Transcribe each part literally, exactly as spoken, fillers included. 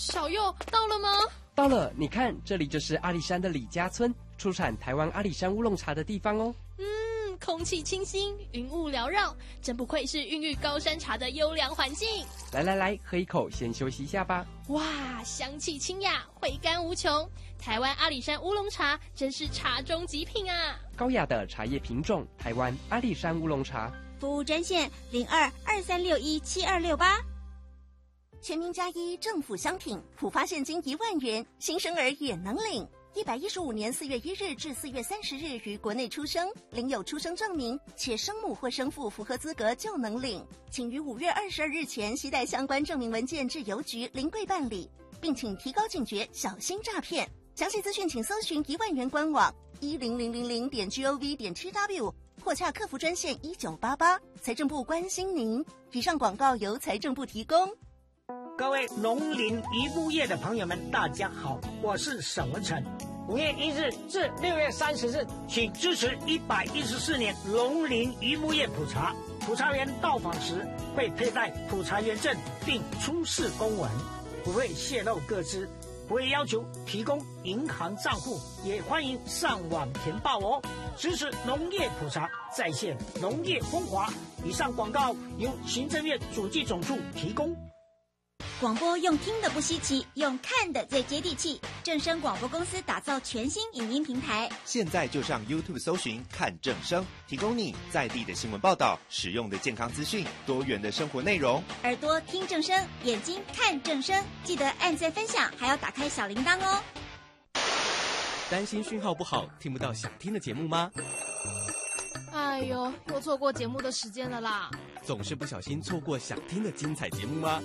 小佑到了吗？ 到了，你看，这里就是阿里山的李家村，出产台湾阿里山乌龙茶的地方哦。 嗯，空气清新，云雾缭绕，真不愧是孕育高山茶的优良环境。 来来来，喝一口，先休息一下吧。 哇，香气清雅，回甘无穷。台湾阿里山乌龙茶真是茶中极品啊！ 高雅的茶叶品种，台湾阿里山乌龙茶。 服务专线零二二三六一七二六八。 全民加一政府相挺，普发现金一万元，新生儿也能领。一百一十五年四月一日至四月三十日于国内出生，领有出生证明，且生母或生父符合资格就能领。请于五月二十二日前携带相关证明文件至邮局临柜办理，并请提高警觉，小心诈骗。详细资讯请搜寻一万元官网一零零零零点 gov 点 tw 或洽客服专线一九八八。财政部关心您。以上广告由财政部提供。 各位农林渔牧业的朋友们，大家好，我是沈文成。五月一日至六月三十日，请支持一百一十四年农林渔牧业普查。普查员到访时会佩戴普查员证，并出示公文，不会泄露个资，不会要求提供银行账户，也欢迎上网填报哦。支持农业普查，再现农业风华。以上广告由行政院主计总处提供。 广播用听的不稀奇，用看的最接地气。正声广播公司打造全新影音平台， 现在就上 YouTube 搜寻看正声，提供你在地的新闻报道、实用的健康资讯、多元的生活内容。 耳朵听正声，眼睛看正声，记得按赞分享，还要打开小铃铛哦。 担心讯号不好，听不到想听的节目吗？ 哎呦，又错过节目的时间了啦！ 总是不小心错过想听的精彩节目吗？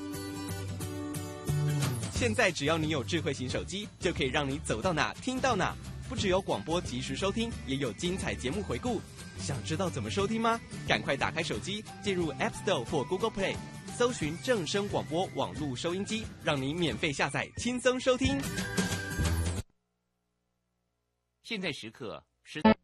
现在只要你有智慧型手机，就可以让你走到哪听到哪。不只有广播及时收听，也有精彩节目回顾。想知道怎么收听吗？赶快打开手机，进入 App Store 或 Google Play， 搜寻正声广播网络收音机，让你免费下载，轻松收听。 现在时刻是。